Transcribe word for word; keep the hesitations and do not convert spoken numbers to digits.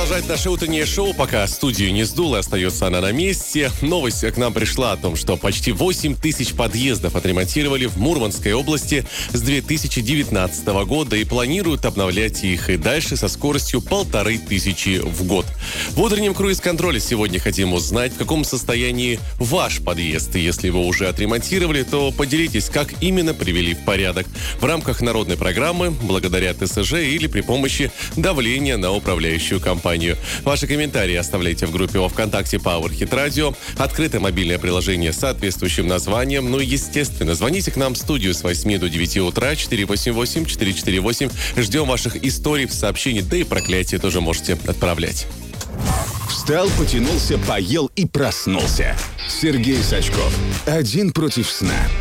Продолжать наше утреннее шоу, пока студию не сдуло, остается она на месте. Новость к нам пришла о том, что почти восемь тысяч подъездов отремонтировали в Мурманской области с две тысячи девятнадцатого года и планируют обновлять их и дальше со скоростью полторы тысячи в год. В утреннем круиз-контроле сегодня хотим узнать, в каком состоянии ваш подъезд. И если его уже отремонтировали, то поделитесь, как именно привели в порядок. В рамках народной программы, благодаря ТСЖ или при помощи давления на управляющую компанию. Ваши комментарии оставляйте в группе во ВКонтакте Power Hit Radio. Открыто мобильное приложение с соответствующим названием. Ну и, естественно, звоните к нам в студию с восьми до девяти утра, четыре восемь восемь четыре четыре восемь. Ждем ваших историй, сообщений, да и проклятия тоже можете отправлять. Встал, потянулся, поел и проснулся. Сергей Сачков. Один против сна.